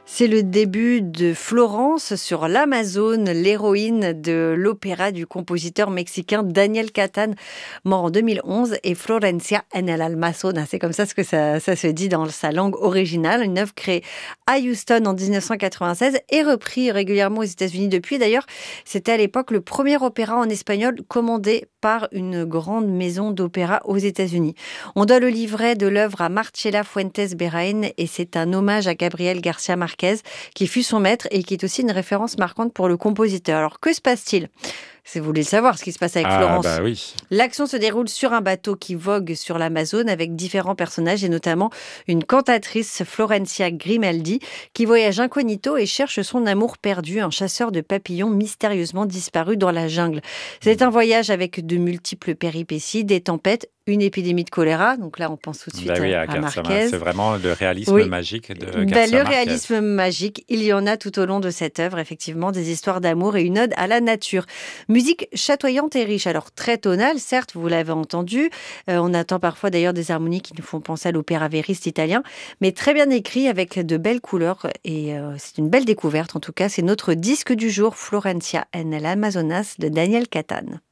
C'est le début de Florence sur l'Amazone, l'héroïne de l'opéra du compositeur mexicain Daniel Catán, mort en 2011, et Florencia en el Amazona. C'est comme ça que ça se dit dans sa langue originale. Une œuvre créée à Houston en 1996 et reprise régulièrement aux États-Unis depuis. D'ailleurs, c'était à l'époque le premier opéra en espagnol commandé par une grande maison d'opéra aux États-Unis. On doit le livret de l'œuvre à Marcela Fuentes Berain et c'est un hommage à Gabriel García Márquez qui fut son maître et qui est aussi une référence marquante pour le compositeur. Alors que se passe-t-il ? Si vous voulez savoir ce qui se passe avec Ah Florence. bah oui. L'action se déroule sur un bateau qui vogue sur l'Amazone avec différents personnages et notamment une cantatrice, Florencia Grimaldi, qui voyage incognito et cherche son amour perdu, un chasseur de papillons mystérieusement disparu dans la jungle. C'est un voyage avec de multiples péripéties, des tempêtes, une épidémie de choléra. Donc là, on pense tout de suite Bah oui, à Garcia Marquez. C'est vraiment le réalisme Oui. magique de Le Garcia Marquez. réalisme magique, il y en a tout au long de cette œuvre, effectivement, des histoires d'amour et une ode à la nature. Musique chatoyante et riche, alors très tonale, certes, vous l'avez entendu. On attend parfois d'ailleurs des harmonies qui nous font penser à l'opéra vériste italien, mais très bien écrit avec de belles couleurs et c'est une belle découverte en tout cas. C'est notre disque du jour, Florencia en el Amazonas de Daniel Catán.